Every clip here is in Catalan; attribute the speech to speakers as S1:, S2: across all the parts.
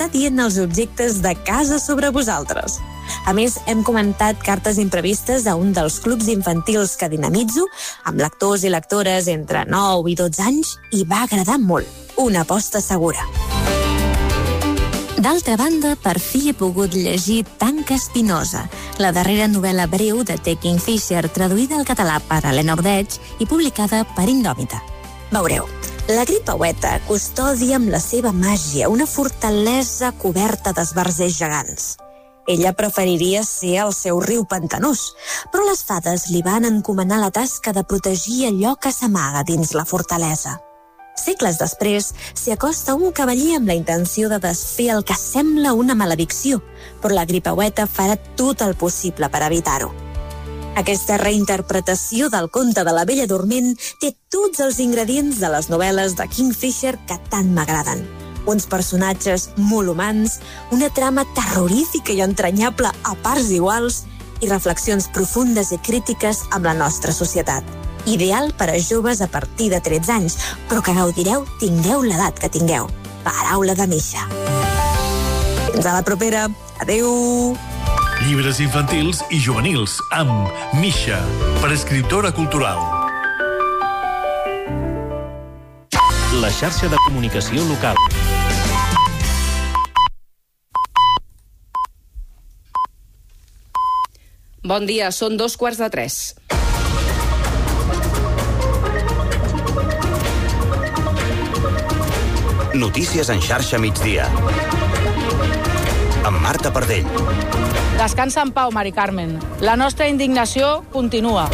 S1: està dient els objectes de casa sobre vosaltres. A més, hem comentat cartes imprevistes a un dels clubs infantils que dinamitzo, amb lectors i lectores entre 9 i 12 anys, i va agradar molt. Una aposta segura. D'altra banda, per fi he pogut llegir Tanca Espinosa, la darrera novel·la breu de T. Kingfisher, traduïda al català per Helena Ordeix i publicada per Indòmita. Veureu, la gripaueta custodia amb la seva màgia una fortalesa coberta d'esbarzers gegants. Ella preferiria ser al seu riu pantanós, però les fades li van encomanar la tasca de protegir allò que s'amaga dins la fortalesa. Segles després, s'hi acosta un cavaller amb la intenció de desfer el que sembla una maledicció, però la gripaueta farà tot el possible per evitar-ho. Aquesta reinterpretació del conte de la Bella Dorment té tots els ingredients de les novel·les de Kingfisher que tant m'agraden. Uns personatges molt humans, una trama terrorífica i entranyable a parts iguals i reflexions profundes i crítiques amb la nostra societat. Ideal per a joves a partir de 13 anys, però que gaudireu tingueu l'edat que tingueu. Paraula de Misha. Fins a la propera. Adéu!
S2: Llibres infantils i juvenils amb Misha, per escriptora cultural.
S3: La xarxa de comunicació local.
S4: Bon dia, són 2:45.
S5: Notícies en xarxa migdia. Amb Marta Pardell.
S6: Descansa en pau, Mari Carmen. La nostra indignació continua.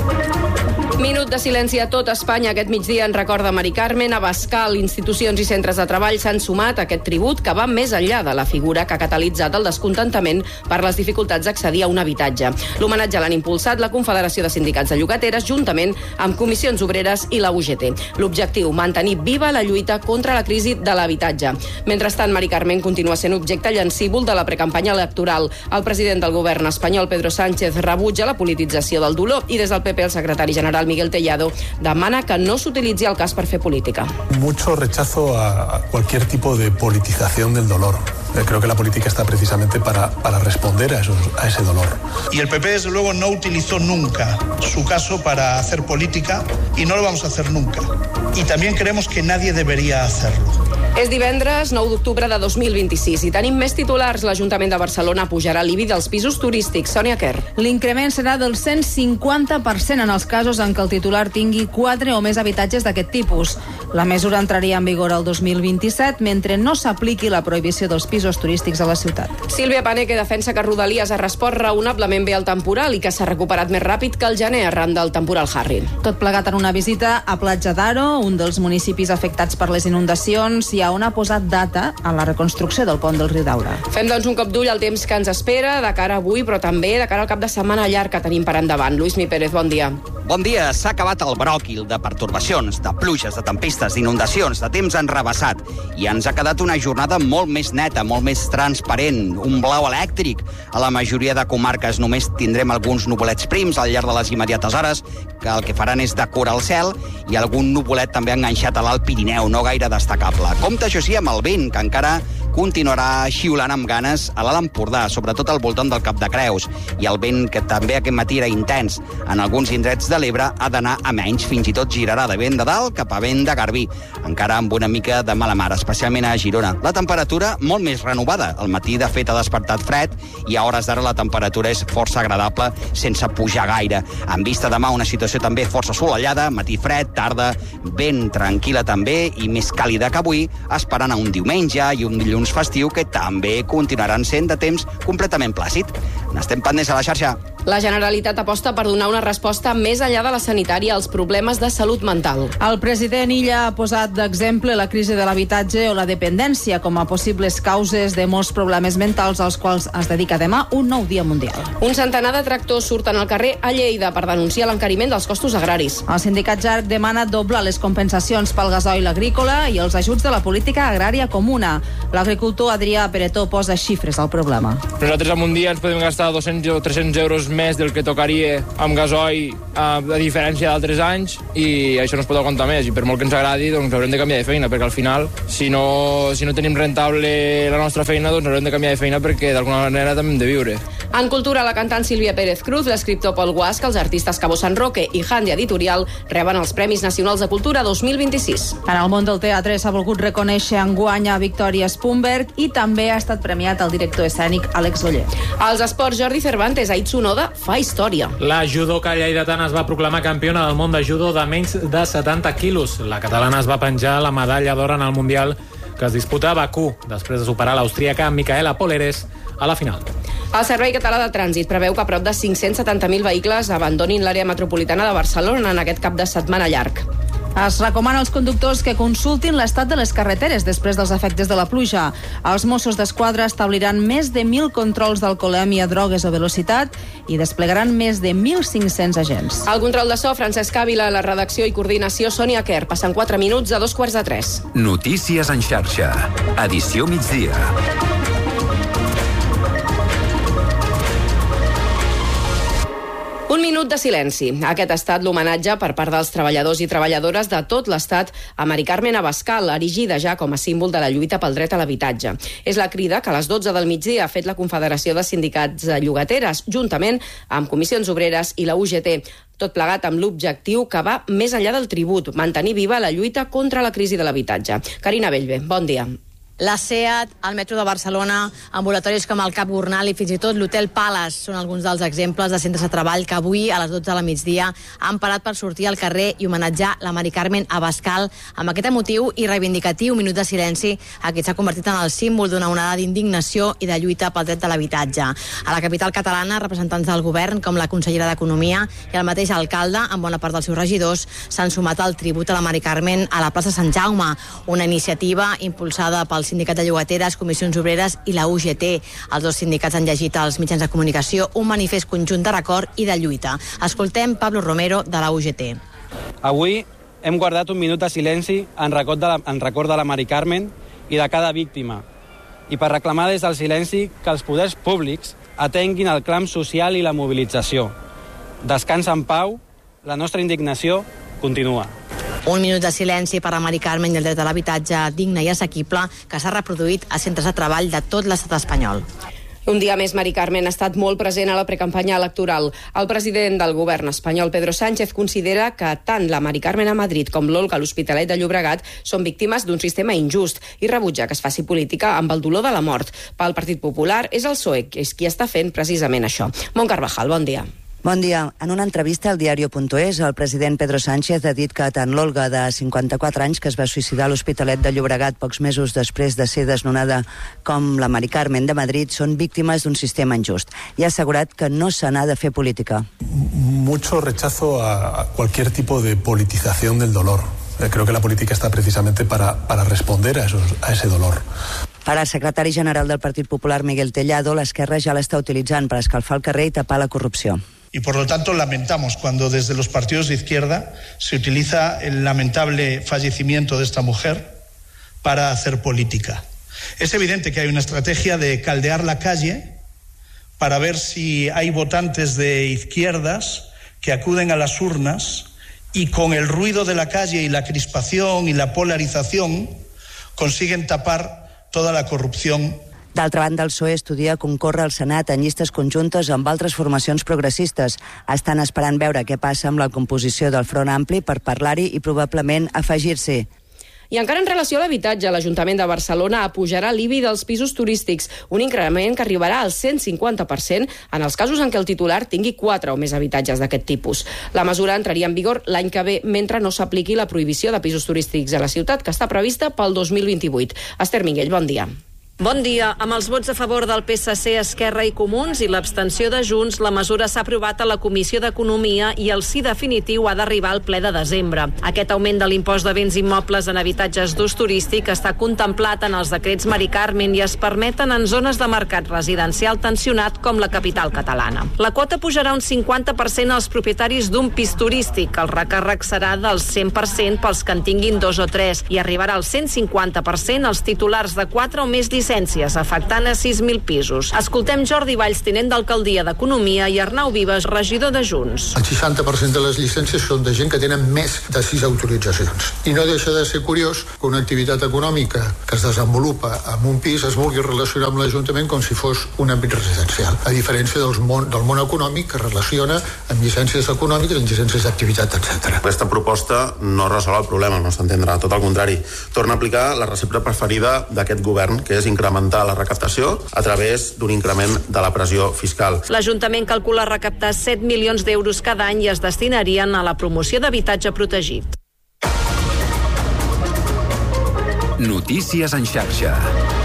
S4: Minut de silenci a tot Espanya aquest migdia en recorda Mari Carmen. Abascal, institucions i centres de treball s'han sumat a aquest tribut que va més enllà de la figura que ha catalitzat el descontentament per les dificultats d'accedir a un habitatge. L'homenatge l'han impulsat la Confederació de Sindicats de Llogateres juntament amb Comissions Obreres i la UGT. L'objectiu, mantenir viva la lluita contra la crisi de l'habitatge. Mentrestant, Mari Carmen continua sent objecte llancívols de la precampanya electoral. El president del govern espanyol, Pedro Sánchez, rebutja la politització del dolor i des del PP el secretari general Miguel Tellado demana que no s'utilitzi el cas per fer política.
S7: Mucho rechazo a cualquier tipo de politización del dolor. Creo que la política está precisamente para responder a ese dolor.
S8: Y el PP, desde luego, no utilizó nunca su caso para hacer política y no lo vamos a hacer nunca. Y también creemos que nadie debería hacerlo.
S4: És divendres 9 d'octubre de 2026 i tenim més titulars. L'Ajuntament de Barcelona pujarà l'IBI dels pisos turístics. Sònia Quer.
S6: L'increment serà del 150% en els casos en què el titular tingui 4 o més habitatges d'aquest tipus. La mesura entraria en vigor el 2027 mentre no s'apliqui la prohibició dels pisos turístics a la ciutat.
S4: Sílvia Paneque defensa que Rodalies ha respost raonablement bé al temporal i que s'ha recuperat més ràpid que el gener arran del temporal Harry.
S6: Tot plegat en una visita a Platja d'Aro, un dels municipis afectats per les inundacions, i on ha posat data a la reconstrucció del pont del riu Daura.
S4: Fem doncs un cop d'ull al temps que ens espera de cara a avui, però també de cara al cap de setmana llarg que tenim per endavant. Lluís Mi Pérez, bon dia.
S5: Bon dia. S'ha acabat el bròquil de pertorbacions, de pluges, de tempestes, d'inundacions, de temps enrevessat. I ens ha quedat una jornada molt més neta, molt més transparent, un blau elèctric. A la majoria de comarques només tindrem alguns nuvolets prims al llarg de les immediates hores, que el que faran és decorar el cel, i algun nuvolet també enganxat a l'Alt Pirineu, no gaire destacable. Compte, això sí, amb el vent, que encara continuarà xiulant amb ganes a l'Alt Empordà, sobretot al voltant del Cap de Creus. I el vent, que també aquest matí era intens en alguns indrets de l'Ebre, ha d'anar a menys, fins i tot girarà de vent de dalt cap a vent de Garbí, encara amb una mica de mala mar, especialment a Girona. La temperatura molt més renovada. Al matí, de fet, ha despertat fred i a hores d'ara la temperatura és força agradable, sense pujar gaire. En vista demà, una situació també força assolellada, matí fred, tarda, ben tranquil·la també i més càlida que avui, esperant a un diumenge i un dilluns festiu que també continuaran sent de temps completament plàcid. N'estem pendents a la xarxa.
S4: La Generalitat aposta per donar una resposta més enllà de la sanitària als problemes de salut mental.
S6: El president Illa ha posat d'exemple la crisi de l'habitatge o la dependència com a possibles causes de molts problemes mentals als quals es dedica demà un nou dia mundial.
S4: Un centenar de tractors surten al carrer a Lleida per denunciar l'encariment dels costos agraris.
S6: El sindicat JARC demana doblar les compensacions pel gasoil agrícola i els ajuts de la política agrària comuna. L'agricultor Adrià Peretó posa xifres al problema.
S9: Nosaltres en un dia ens podem gastar 200 o 300 euros més del que tocaria amb gasoil, a diferència d'altres anys, i això no es pot aguantar més, i per molt que ens agradi, doncs haurem de canviar de feina, perquè al final, si no tenim rentable la nostra feina, doncs haurem de canviar de feina perquè d'alguna manera també hem de viure.
S4: En cultura, la cantant Sílvia Pérez Cruz, l'escriptor Pol Guasc, els artistes Cabo San Roque i Handia Editorial reben els Premis Nacionals de Cultura 2026.
S6: En el món del teatre s'ha volgut reconèixer enguany a Victòria Spunberg i també ha estat premiat el director escènic Àlex Oller.
S4: Als esports, Jordi Cervantes, a Itsunoda, fa història.
S10: La judoka lleidatana es va proclamar campiona del món de judo de menys de 70 quilos. La catalana es va penjar la medalla d'or en el Mundial que es disputa a Bakú, després de superar l'austríaca Micaela Poleres a la final.
S4: El Servei Català de Trànsit preveu que prop de 570.000 vehicles abandonin l'àrea metropolitana de Barcelona en aquest cap de setmana llarg.
S6: Es recomana als conductors que consultin l'estat de les carreteres després dels efectes de la pluja. Els Mossos d'Esquadra establiran més de 1.000 controls d'alcoholèmia, drogues o velocitat i desplegaran més de 1.500 agents.
S4: Al control de so, Francesc Ávila, la redacció i coordinació, Sònia Quer. Passen 4 minuts a 2:45.
S11: Notícies en xarxa. Edició migdia.
S4: Un minut de silenci. Aquest ha estat l'homenatge per part dels treballadors i treballadores de tot l'Estat a Mari Carmen Abascal, erigida ja com a símbol de la lluita pel dret a l'habitatge. És la crida que a les 12 del migdia ha fet la Confederació de Sindicats Llogateres, juntament amb Comissions Obreres i la UGT. Tot plegat amb l'objectiu que va més enllà del tribut, mantenir viva la lluita contra la crisi de l'habitatge. Carina Bellver, bon dia.
S12: La SEAT, el metro de Barcelona, ambulatoris com el Cap Gornal i fins i tot l'Hotel Palace són alguns dels exemples de centres de treball que avui a les 12 de la migdia han parat per sortir al carrer i homenatjar la Mari Carmen Abascal amb aquest emotiu i reivindicatiu minut de silenci. Aquest s'ha convertit en el símbol d'una onada d'indignació i de lluita pel dret de l'habitatge. A la capital catalana, representants del govern com la consellera d'Economia i el mateix alcalde, amb bona part dels seus regidors, s'han sumat al tribut a la Mari Carmen a la plaça Sant Jaume, una iniciativa impulsada pel Sindicat de Llogateres, Comissions Obreres i la UGT. Els dos sindicats han llegit als mitjans de comunicació un manifest conjunt de record i de lluita. Escoltem Pablo Romero, de la UGT.
S13: Avui hem guardat un minut de silenci en record de la Mari Carmen i de cada víctima, i per reclamar des del silenci que els poders públics atenguin el clam social i la mobilització. Descansa en pau, la nostra indignació continua.
S12: Un minut de silenci per a Mari Carmen i el dret a l'habitatge digne i assequible que s'ha reproduït a centres de treball de tot l'estat espanyol.
S4: Un dia més, Mari Carmen ha estat molt present a la precampanya electoral. El president del govern espanyol, Pedro Sánchez, considera que tant la Mari Carmen a Madrid com l'Olga a l'Hospitalet de Llobregat són víctimes d'un sistema injust i rebutja que es faci política amb el dolor de la mort. Pel Partit Popular és el PSOE que és qui està fent precisament això. Mont Carvajal, bon dia.
S14: Bon dia. En una entrevista al diario.es, el president Pedro Sánchez ha dit que tant l'Olga, de 54 anys, que es va suïcidar a l'Hospitalet de Llobregat pocs mesos després de ser desnonada, com la Mari Carmen de Madrid, són víctimes d'un sistema injust. I ha assegurat que no se n'ha de fer política.
S7: Mucho rechazo a cualquier tipo de politización del dolor. Creo que la política está precisamente para responder a ese dolor.
S14: Per al secretari general del Partit Popular, Miguel Tellado, l'esquerra ja l'està utilitzant per escalfar el carrer i tapar la corrupció.
S8: Y por lo tanto lamentamos cuando desde los partidos de izquierda se utiliza el lamentable fallecimiento de esta mujer para hacer política. Es evidente que hay una estrategia de caldear la calle para ver si hay votantes de izquierdas que acuden a las urnas y con el ruido de la calle y la crispación y la polarización consiguen tapar toda la corrupción.
S14: D'altra banda, el PSOE estudia concórrer al Senat en llistes conjuntes amb altres formacions progressistes. Estan esperant veure què passa amb la composició del Front Ampli per parlar-hi i probablement afegir-s'hi.
S4: I encara en relació a l'habitatge, l'Ajuntament de Barcelona apujarà l'IBI dels pisos turístics, un increment que arribarà al 150% en els casos en què el titular tingui 4 o més habitatges d'aquest tipus. La mesura entraria en vigor l'any que ve mentre no s'apliqui la prohibició de pisos turístics a la ciutat, que està prevista pel 2028. Esther Minguell, bon dia.
S15: Bon dia. Amb els vots a favor del PSC, Esquerra i Comuns i l'abstenció de Junts, la mesura s'ha aprovat a la Comissió d'Economia i el sí definitiu ha d'arribar al ple de desembre. Aquest augment de l'impost de béns immobles en habitatges d'ús turístic està contemplat en els decrets Mari Carmen i es permeten en zones de mercat residencial tensionat com la capital catalana. La quota pujarà un 50% als propietaris d'un pis turístic. El recàrrec serà del 100% pels que en tinguin 2 o 3 i arribarà al 150% als titulars de 4 o més llicències llicències, afectant a 6.000 pisos. Escoltem Jordi Valls, tinent d'alcaldia d'Economia, i Arnau Vives, regidor de Junts.
S16: El 60% de les llicències són de gent que tenen més de 6 autoritzacions. I no deixa de ser curiós que una activitat econòmica que es desenvolupa en un pis es vulgui relacionar amb l'Ajuntament com si fos un àmbit residencial, a diferència del món econòmic que relaciona amb llicències econòmiques, amb llicències d'activitat, etc.
S17: Aquesta proposta no resol el problema, no s'entendrà, tot al contrari. Torna a aplicar la recepta preferida d'aquest govern, que és incrementar la recaptació a través d'un increment de la pressió fiscal.
S15: L'Ajuntament calcula recaptar 7 milions d'euros cada any i es destinarien a la promoció d'habitatge protegit.
S11: Notícies en xarxa.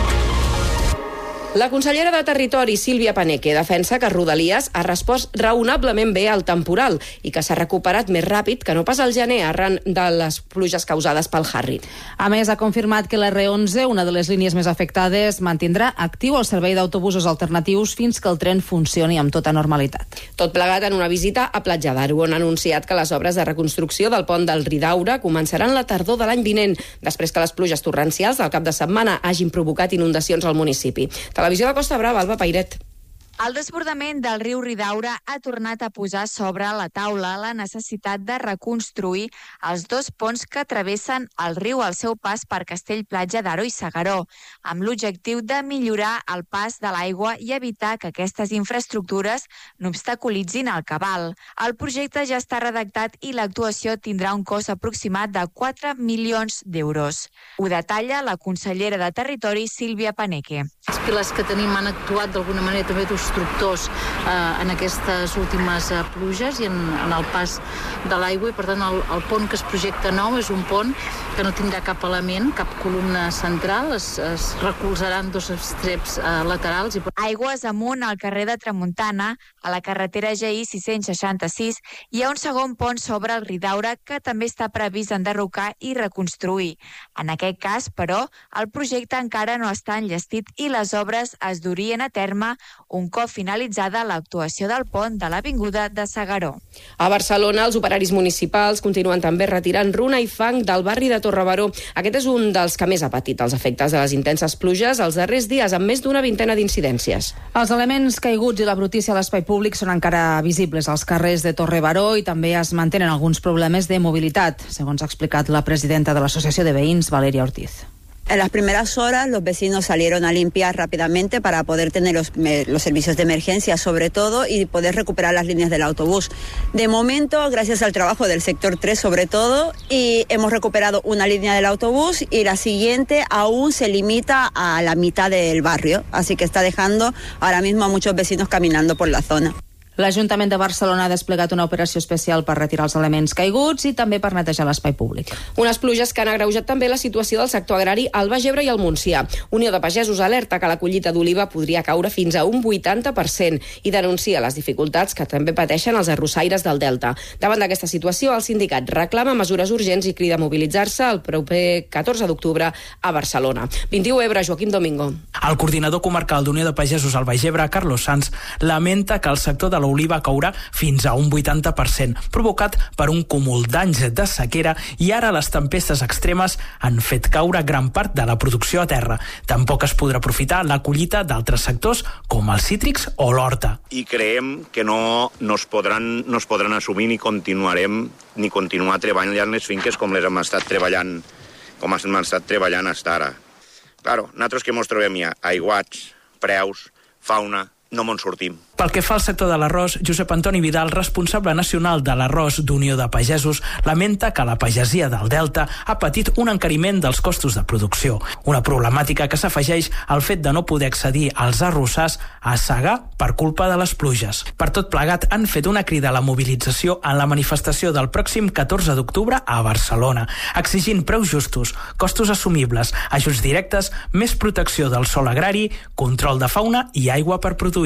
S4: La consellera de Territori, Sílvia Paneque, defensa que Rodalies ha respost raonablement bé al temporal i que s'ha recuperat més ràpid que no pas al gener arran de les pluges causades pel Harry.
S6: A més, ha confirmat que la R11, una de les línies més afectades, mantindrà actiu el servei d'autobusos alternatius fins que el tren funcioni amb tota normalitat.
S4: Tot plegat en una visita a Platja d'Aro, on ha anunciat que les obres de reconstrucció del pont del Ridaura començaran la tardor de l'any vinent, després que les pluges torrencials del cap de setmana hagin provocat inundacions al municipi. Televisió de Costa Brava, Alba Pairet.
S18: El desbordament del riu Ridaura ha tornat a posar sobre la taula la necessitat de reconstruir els dos ponts que travessen el riu al seu pas per Castell-Platja d'Aro i S'Agaró, amb l'objectiu de millorar el pas de l'aigua i evitar que aquestes infraestructures no obstaculitzin el cabal. El projecte ja està redactat i l'actuació tindrà un cost aproximat de 4 milions d'euros. Ho detalla la consellera de Territori, Sílvia Paneque.
S19: Els pilars que tenim han actuat d'alguna manera també d'obstructors en aquestes últimes pluges i en el pas de l'aigua, i per tant el pont que es projecta nou és un pont que no tindrà cap element, cap columna central, es recolzaran dos estreps laterals.
S18: Aigües amunt al carrer de Tramuntana, a la carretera GI 666, hi ha un segon pont sobre el Ridaura que també està previst enderrocar i reconstruir. En aquest cas, però, el projecte encara no està enllestit i les obres es durien a terme un cop finalitzada l'actuació del pont de l'Avinguda de S'Agaró.
S4: A Barcelona, els operaris municipals continuen també retirant runa i fang del barri de Torrebaró. Aquest és un dels que més ha patit els efectes de les intenses pluges els darrers dies, amb més d'una vintena d'incidències.
S6: Els elements caiguts i la brutícia a l'espai públic són encara visibles als carrers de Torrebaró i també es mantenen alguns problemes de mobilitat, segons ha explicat la presidenta de l'Associació de Veïns, Valeria Ortiz.
S20: En las primeras horas los vecinos salieron a limpiar rápidamente para poder tener los servicios de emergencia sobre todo y poder recuperar las líneas del autobús. De momento, gracias al trabajo del sector 3 sobre todo, y hemos recuperado una línea del autobús y la siguiente aún se limita a la mitad del barrio, así que está dejando ahora mismo a muchos vecinos caminando por la zona.
S6: L'Ajuntament de Barcelona ha desplegat una operació especial per retirar els elements caiguts i també per netejar l'espai públic.
S4: Unes pluges que han agreujat també la situació del sector agrari al Baix Ebre i al Montsià. Unió de Pagesos alerta que la collita d'oliva podria caure fins a un 80% i denuncia les dificultats que també pateixen els arrossaires del Delta. Davant d'aquesta situació, el sindicat reclama mesures urgents i crida a mobilitzar-se el proper 14 d'octubre a Barcelona. 21 Ebre, Joaquim Domingo.
S21: El coordinador comarcal d'Unió de Pagesos al Baix Ebre, Carlos Sanz, lamenta que el sector de l'oliva caurà fins a un 80%, provocat per un cúmul d'anys de sequera i ara les tempestes extremes han fet caure gran part de la producció a terra. Tampoc es podrà aprofitar la collita d'altres sectors com els cítrics o l'horta.
S22: I creiem que no es podran assumir ni continuar treballant les finques com les hem estat treballant fins ara. Claro, nosaltres que ens trobem ja aiguats, preus, fauna, no me'n sortim.
S21: Pel que fa al sector de l'arròs, Josep Antoni Vidal, responsable nacional de l'arròs d'Unió de Pagesos, lamenta que la pagesia del Delta ha patit un encariment dels costos de producció, una problemàtica que s'afegeix al fet de no poder accedir als arrossars a segar per culpa de les pluges. Per tot plegat, han fet una crida a la mobilització en la manifestació del pròxim 14 d'octubre a Barcelona, exigint preus justos, costos assumibles, ajuts directes, més protecció del sòl agrari, control de fauna i aigua per produir.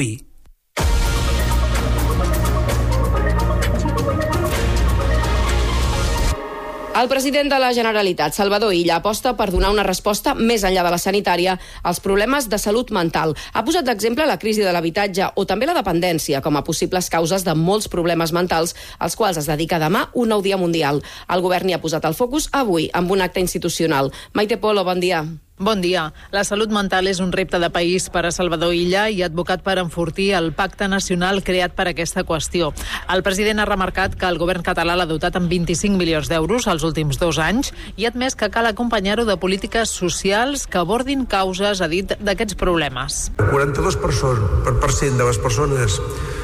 S4: El president de la Generalitat, Salvador Illa, aposta per donar una resposta més enllà de la sanitària als problemes de salut mental. Ha posat d'exemple la crisi de l'habitatge o també la dependència com a possibles causes de molts problemes mentals als quals es dedica demà un nou dia mundial. El govern hi ha posat el focus avui amb un acte institucional. Maite Polo, bon dia.
S1: Bon dia. La salut mental és un repte de país per a Salvador Illa i ha advocat per enfortir el pacte nacional creat per aquesta qüestió. El president ha remarcat que el govern català l'ha dotat amb 25 milions d'euros els últims 2 anys i ha admès que cal acompanyar-ho de polítiques socials que abordin causes, ha dit, d'aquests problemes.
S2: 42% de les persones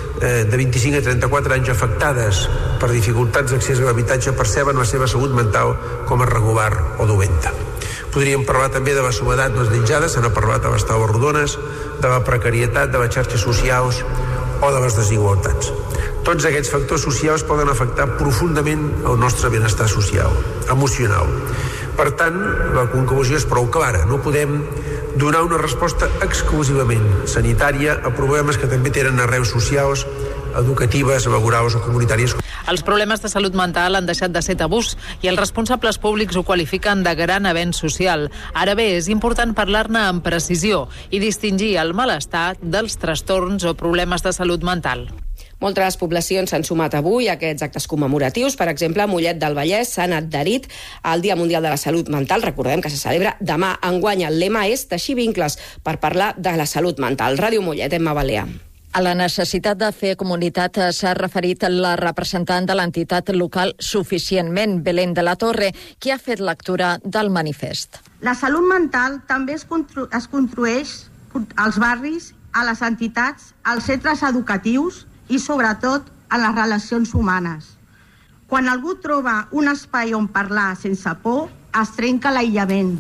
S2: de 25 a 34 anys afectades per dificultats d'accés a l'habitatge perceben la seva salut mental com a regular o dolenta. Podríem parlar també de la soledat desitjada, se n'ha parlat a les taules rodones, de la precarietat, de les xarxes socials o de les desigualtats. Tots aquests factors socials poden afectar profundament el nostre benestar social, emocional. Per tant, la conclusió és prou clara. No podem donar una resposta exclusivament sanitària a problemes que també tenen arrels socials, educatives, laborals o comunitàries.
S1: Els problemes de salut mental han deixat de ser tabús i els responsables públics ho qualifiquen de gran avenç social. Ara bé, és important parlar-ne amb precisió i distingir el malestar dels trastorns o problemes de salut mental.
S4: Moltes poblacions s'han sumat avui a aquests actes commemoratius. Per exemple, a Mollet del Vallès s'han adherit al Dia Mundial de la Salut Mental. Recordem que se celebra demà. Enguany el lema és teixir vincles per parlar de la salut mental. Ràdio Mollet, Emma Balea.
S23: A la necessitat de fer comunitat s'ha referit la representant de l'entitat local Suficientment, Belén de la Torre, qui ha fet lectura del manifest.
S24: La salut mental també es construeix als barris, a les entitats, als centres educatius i, sobretot, a les relacions humanes. Quan algú troba un espai on parlar sense por, es trenca l'aïllament.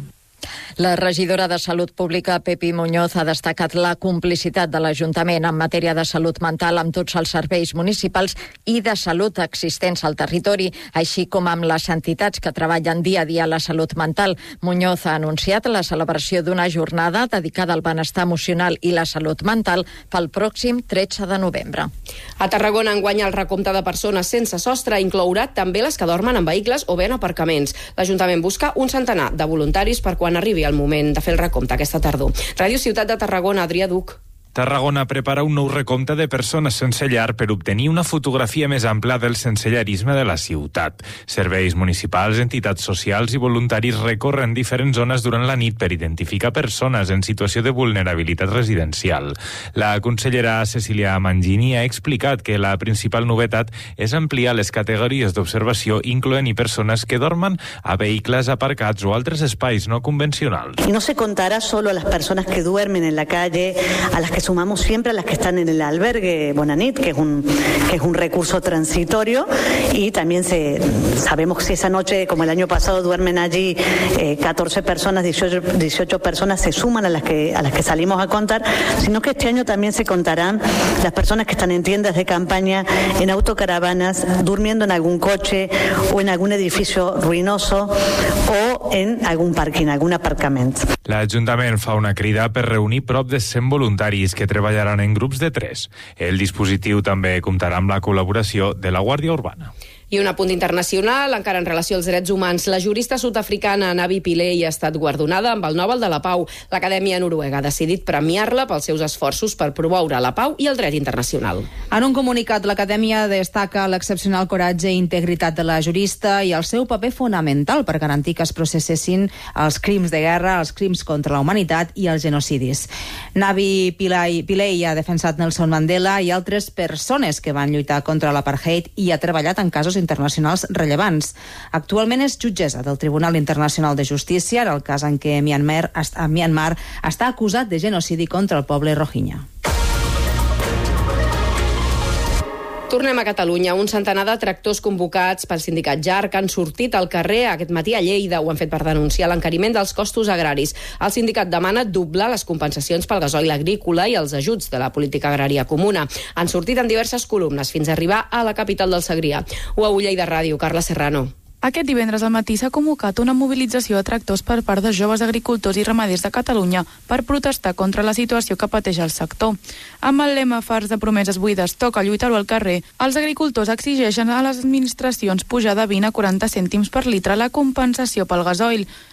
S23: La regidora de Salut Pública, Pepi Muñoz, ha destacat la complicitat de l'Ajuntament en matèria de salut mental amb tots els serveis municipals i de salut existents al territori, així com amb les entitats que treballen dia a dia a la salut mental. Muñoz ha anunciat la celebració d'una jornada dedicada al benestar emocional i la salut mental pel pròxim 13 de novembre.
S4: A Tarragona enguany el recompte de persones sense sostre inclourà també les que dormen en vehicles o bé en aparcaments. L'Ajuntament busca un centenar de voluntaris per quan arribi el moment de fer el recompte aquesta tardor. Ràdio Ciutat de Tarragona, Adrià Duc.
S25: Tarragona prepara un nou recompte de persones sense llar per obtenir una fotografia més ampla del sensellarisme de la ciutat. Serveis municipals, entitats socials i voluntaris recorren diferents zones durant la nit per identificar persones en situació de vulnerabilitat residencial. La consellera Cecília Mangini ha explicat que la principal novetat és ampliar les categories d'observació, incloent-hi persones que dormen a vehicles aparcats o altres espais no convencionals.
S26: Y no se contará solo a las personas que duermen en la calle, a las que sumamos siempre a las que están en el albergue Bonanit, que es un recurso transitorio, y también sabemos que si esa noche, como el año pasado, duermen allí 14 personas, 18 personas se suman a las que salimos a contar, sino que este año también se contarán las personas que están en tiendas de campaña, en autocaravanas, durmiendo en algún coche o en algún edificio ruinoso o en algún parking, algún aparcament.
S25: L'Ajuntament fa una crida per reunir prop de 100 voluntaris que treballaran en grups de 3. El dispositiu també comptarà amb la col·laboració de la Guàrdia Urbana.
S4: I un apunt internacional, encara en relació als drets humans. La jurista sud-africana Navi Pillay ha estat guardonada amb el Nobel de la Pau. L'Acadèmia Noruega ha decidit premiar-la pels seus esforços per promoure la pau i el dret internacional.
S6: En un comunicat, l'Acadèmia destaca l'excepcional coratge i integritat de la jurista i el seu paper fonamental per garantir que es processessin els crims de guerra, els crims contra la humanitat i els genocidis. Navi Pillay ha defensat Nelson Mandela i altres persones que van lluitar contra l'apartheid i ha treballat en casos internacionals rellevants. Actualment és jutgessa del Tribunal Internacional de Justícia en el cas en què Myanmar està acusat de genocidi contra el poble rohingya.
S4: Tornem a Catalunya. Un centenar de tractors convocats pel sindicat JARC han sortit al carrer aquest matí a Lleida. Ho han fet per denunciar l'encariment dels costos agraris. El sindicat demana doblar les compensacions pel gasoil agrícola i els ajuts de la política agrària comuna. Han sortit en diverses columnes fins a arribar a la capital del Segrià. Ho a Lleida Ràdio, Carla Serrano.
S27: Aquest divendres al matí s'ha convocat una mobilització de tractors per part de joves agricultors i ramaders de Catalunya per protestar contra la situació que pateix el sector. Amb el lema "Fars de promeses buides, toca lluitar-ho al carrer", els agricultors exigeixen a les administracions pujar de 20 a 40 cèntims per litre la compensació pel gasoil.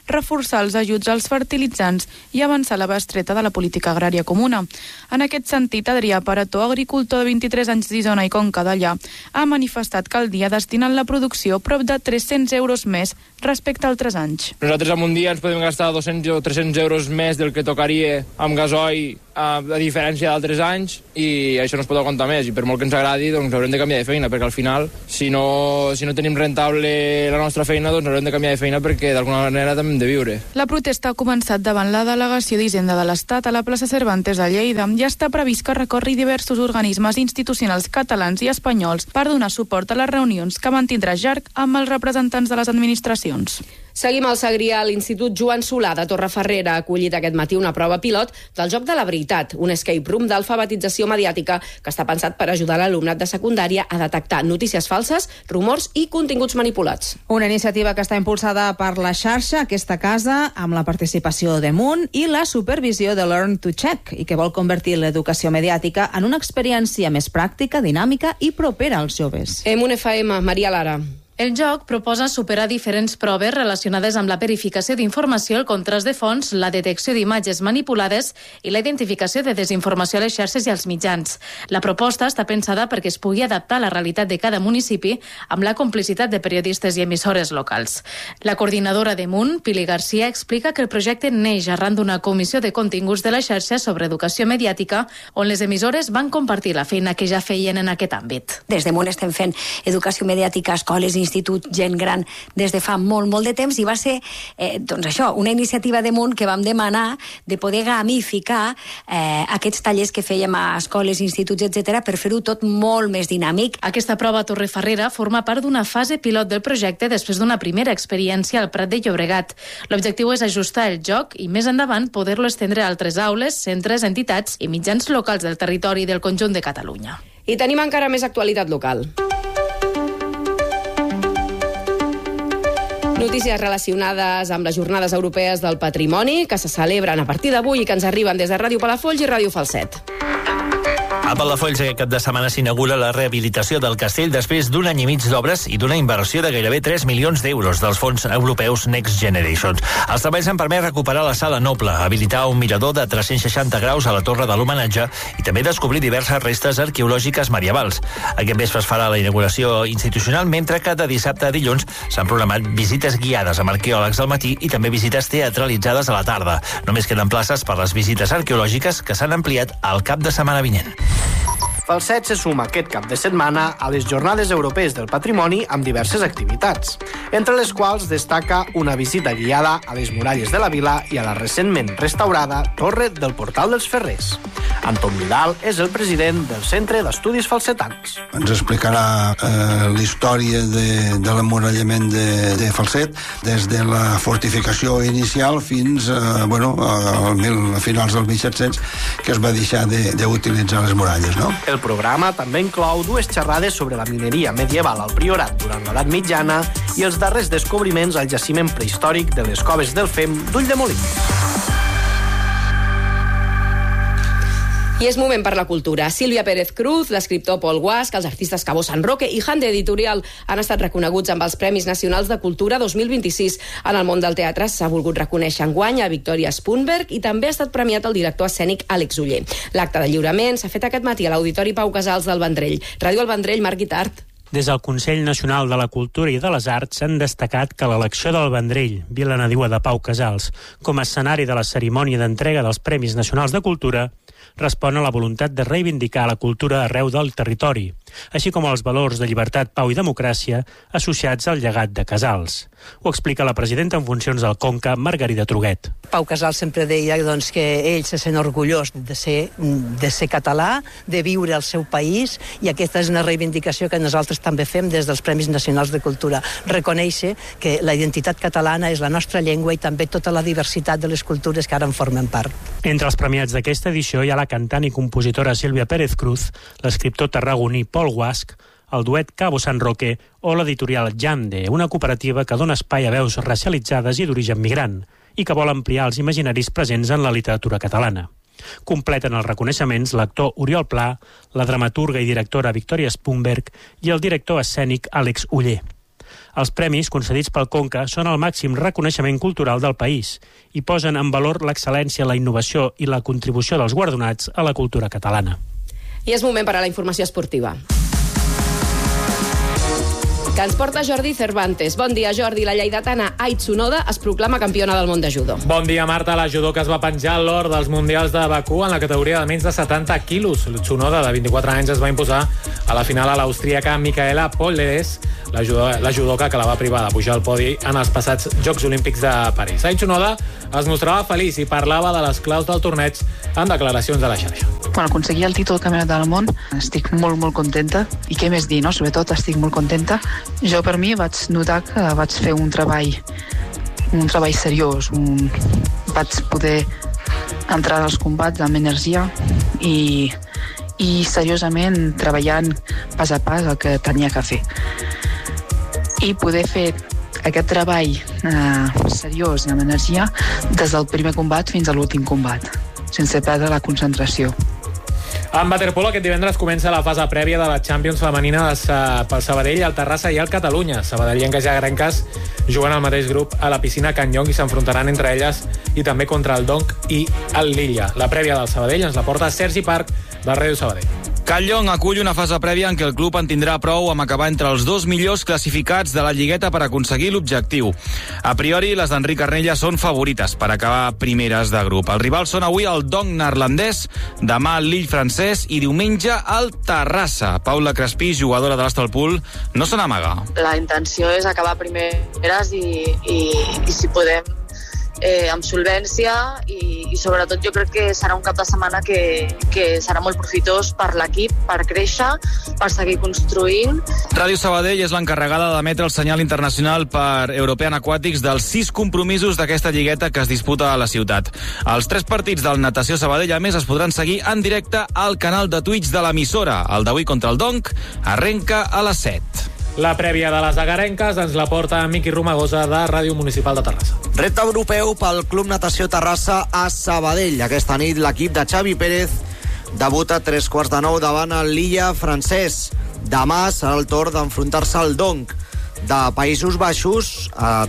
S27: reforçar els ajuts als fertilitzants i avançar la bestreta de la política agrària comuna. En aquest sentit, Adrià Parató, agricultor de 23 anys d'Isona i Conca Dellà, ha manifestat que al dia destinen la producció prop de 300 euros més respecte a altres anys.
S3: Nosaltres en un dia ens podem gastar 200 o 300 euros més del que tocaria amb gasoil a diferència d'altres anys, i això no es pot aguantar més, i per molt que ens agradi doncs haurem de canviar de feina, perquè al final si no tenim rentable la nostra feina doncs haurem de canviar de feina perquè d'alguna manera també hem de viure.
S27: La protesta ha començat davant la delegació d'Hisenda de l'Estat a la plaça Cervantes a Lleida i està previst que recorri diversos organismes institucionals catalans i espanyols per donar suport a les reunions que mantindrà Jarc amb els representants de les administracions.
S4: Seguim al Segrià. L'Institut Joan Solà de Torrefarrera ha acollit aquest matí una prova pilot del Joc de la Veritat, un escape room d'alfabetització mediàtica que està pensat per ajudar l'alumnat de secundària a detectar notícies falses, rumors i continguts manipulats.
S6: Una iniciativa que està impulsada per la xarxa Aquesta Casa, amb la participació de Munt i la supervisió de Learn to Check, i que vol convertir l'educació mediàtica en una experiència més pràctica, dinàmica i propera als joves.
S4: Munt FM, Maria Lara.
S5: El joc proposa superar diferents proves relacionades amb la verificació d'informació, el contrast de fonts, la detecció d'imatges manipulades i la identificació de desinformació a les xarxes i als mitjans. La proposta està pensada perquè es pugui adaptar a la realitat de cada municipi amb la complicitat de periodistes i emissores locals. La coordinadora de Munt, Pili Garcia, explica que el projecte neix arran d'una comissió de continguts de la xarxa sobre educació mediàtica, on les emissores van compartir la feina que ja feien en aquest àmbit.
S7: Des de Munt estem fent educació mediàtica a escoles i institut, gent gran, des de fa molt de temps, i va ser, una iniciativa de Munt que vam demanar de poder gamificar aquests tallers que fèiem a escoles, instituts, etc., per fer-ho tot molt més dinàmic.
S5: Aquesta prova a Torrefarrera forma part d'una fase pilot del projecte després d'una primera experiència al Prat de Llobregat. L'objectiu és ajustar el joc i més endavant poder-lo estendre a altres aules, centres, entitats i mitjans locals del territori del conjunt de Catalunya.
S4: I tenim encara més actualitat local. Notícies relacionades amb les Jornades Europees del Patrimoni, que se celebren a partir d'avui i que ens arriben des de Ràdio Palafolls i Ràdio Falset.
S9: A Palafolls aquest cap de setmana s'inaugura la rehabilitació del castell després d'un any i mig d'obres i d'una inversió de gairebé 3 milions d'euros dels fons europeus Next Generation. Els treballs han permès recuperar la sala noble, habilitar un mirador de 360 graus a la torre de l'homenatge i també descobrir diverses restes arqueològiques medievals. Aquest vespre es farà la inauguració institucional, mentre que de dissabte a dilluns s'han programat visites guiades amb arqueòlegs al matí i també visites teatralitzades a la tarda. Només queden places per les visites arqueològiques, que s'han ampliat al cap de setmana vinent.
S10: Falset se suma aquest cap de setmana a les Jornades Europees del Patrimoni amb diverses activitats, entre les quals destaca una visita guiada a les muralles de la vila i a la recentment restaurada Torre del Portal dels Ferrers. Anton Vidal és el president del Centre d'Estudis Falsetans.
S12: Ens explicarà la història de l'emmurallament de Falset, des de la fortificació inicial fins a finals del 1700, que es va deixar d'utilitzar les muralles, no?
S10: El programa també inclou dues xerrades sobre la mineria medieval al Priorat durant l'Edat Mitjana i els darrers descobriments al jaciment prehistòric de les coves del Fem d'Ulldemolins.
S4: I és moment per la cultura. Sílvia Pérez Cruz, l'escriptor Pol Guasch, els artistes Cabo San Roque i Hande Editorial han estat reconeguts amb els Premis Nacionals de Cultura 2026. En el món del teatre s'ha volgut reconèixer enguany a Victoria Spunberg i també ha estat premiat el director escènic Àlex Uller. L'acte de lliurament s'ha fet aquest matí a l'Auditori Pau Casals del Vendrell. Ràdio El Vendrell, Marc Guitart.
S13: Des del Consell Nacional de la Cultura i de les Arts s'han destacat que l'elecció del Vendrell, vila nadiua de Pau Casals, com a escenari de la cerimònia d'entrega dels Premis Nacionals de Cultura, respon a la voluntat de reivindicar la cultura arreu del territori, així com els valors de llibertat, pau i democràcia associats al llegat de Casals. Ho explica la presidenta en funcions del Conca, Margarida Truguet.
S28: Pau Casals sempre deia que ell se sent orgullós de ser català, de viure al seu país, i aquesta és una reivindicació que nosaltres també fem des dels Premis Nacionals de Cultura. Reconèixer que la identitat catalana és la nostra llengua i també tota la diversitat de les cultures que ara en formen part.
S13: Entre els premiats d'aquesta edició hi ha la cantant i compositora Sílvia Pérez Cruz, l'escriptor tarragoní Pol Guasch, el duet Cabo San Roque o l'editorial Jande, una cooperativa que dona espai a veus racialitzades i d'origen migrant i que vol ampliar els imaginaris presents en la literatura catalana. Completen els reconeixements l'actor Oriol Pla, la dramaturga i directora Victoria Spunberg i el director escènic Àlex Uller. Els premis concedits pel Conca són el màxim reconeixement cultural del país i posen en valor l'excel·lència, la innovació i la contribució dels guardonats a la cultura catalana.
S4: I és moment per a la informació esportiva, que ens porta Jordi Cervantes. Bon dia, Jordi. La lleidatana Ai Tsunoda es proclama campiona del món de judo.
S8: Bon dia, Marta. La judoka es va penjar l'or dels Mundials de Bakú en la categoria de menys de 70 quilos. Tsunoda, de 24 anys, es va imposar a la final a l'austríaca Micaela Polleres, la judoka que la va privar de pujar al podi en els passats Jocs Olímpics de París. Ai Tsunoda es mostrava feliç i parlava de les claus del torneig en declaracions a la xarxa.
S11: Quan aconseguia el títol de campionat del món estic molt contenta, i què més dir, no? Sobretot estic molt contenta. Jo per mi vaig notar que vaig fer un treball seriós, vaig poder entrar als combats amb energia i seriosament treballant pas a pas el que tenia que fer. I poder fer aquest treball seriós i amb energia des del primer combat fins a l'últim combat, sense perdre la concentració.
S8: En waterpolo aquest divendres comença la fase prèvia de la Champions femenina pel Sabadell, el Terrassa i el Catalunya. Sabadellenques i agrenques juguen al mateix grup a la piscina Can Llong i s'enfrontaran entre elles i també contra el Donc i el Lilla. La prèvia del Sabadell ens la porta Sergi Parc, de Ràdio Sabadell.
S14: Can Llong acull una fase prèvia en què el club en tindrà prou amb acabar entre els 2 millors classificats de la Lligueta per aconseguir l'objectiu. A priori, les d'Enric Arnella són favorites per acabar primeres de grup. Els rivals són avui el Donc neerlandès, demà el Lille francès i diumenge el Terrassa. Paula Crespí, jugadora de l'Hostalpool, no se n'amaga.
S15: La intenció és acabar primeres i si podem amb solvència i sobretot jo crec que serà un cap de setmana que serà molt profitós per l'equip, per créixer, per seguir construint.
S14: Ràdio Sabadell és l'encarregada d'emetre el senyal internacional per European Aquatics dels 6 compromisos d'aquesta lligueta que es disputa a la ciutat. Els 3 partits del Natació Sabadell, a més, es podran seguir en directe al canal de Twitch de l'emissora. El d'avui contra el Donc arrenca a les 7.
S8: La prèvia de les agarenques ens la porta Miqui Romagosa, de Ràdio Municipal de Terrassa.
S10: Repte europeu pel Club Natació Terrassa a Sabadell. Aquesta nit l'equip de Xavi Pérez debuta a 8:45 davant el Lilla francès. Demà serà el torn d'enfrontar-se al Donc de Països Baixos a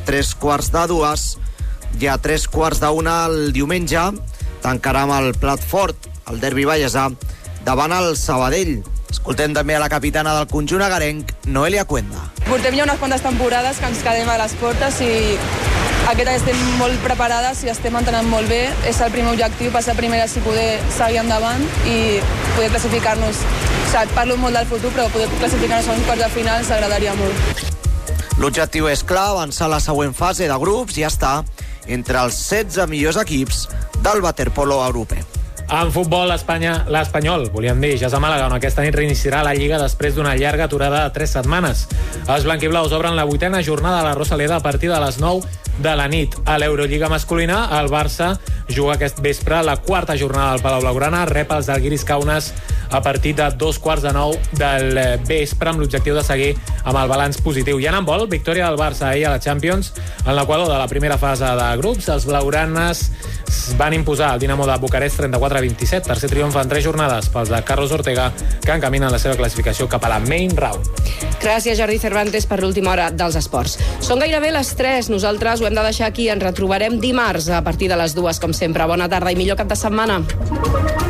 S10: 2:15 i a 2:45 el diumenge tancarà amb el plat fort, el derbi vallesà, davant el Sabadell. Escoltem també a la capitana del conjunt agarenc, Noelia Cuenda.
S16: Portem ja unes quantes temporades que ens quedem a les portes i aquest any estem molt preparades i estem entrenant molt bé. És el primer objectiu, passar primeres i poder seguir endavant i poder classificar-nos. O sigui, parlo molt del futur, però poder classificar-nos a uns quarts de final ens agradaria molt.
S10: L'objectiu és clar, avançar a la següent fase de grups i estar entre els 16 millors equips del waterpolo europeu.
S8: En futbol, l'Espanyol, volíem dir, ja és a Màlaga, on aquesta nit reiniciarà la Lliga després d'una llarga aturada de 3 setmanes. Els blanquiblaus obren la 8a jornada a la Rosaleda a partir de les 9 de la nit. A l'Eurolliga masculina, el Barça juga aquest vespre la 4a jornada del Palau Blaugrana, rep els d'Alguiris Kaunas a partir de 2:15 del vespre, amb l'objectiu de seguir amb el balanç positiu. I en handbol, victòria del Barça ahir a la Champions, en l'equador de la primera fase de grups. Els blaugranes van imposar el Dinamo de Bucarest 34-27, tercer triomf en 3 jornades pels de Carlos Ortega, que encaminen la seva classificació cap a la main round.
S4: Gràcies, Jordi Cervantes, per l'última hora dels esports. Són gairebé les 3, nosaltres ho hem de deixar aquí, ens retrobarem dimarts a partir de les 2, com sempre. Bona tarda i millor cap de setmana.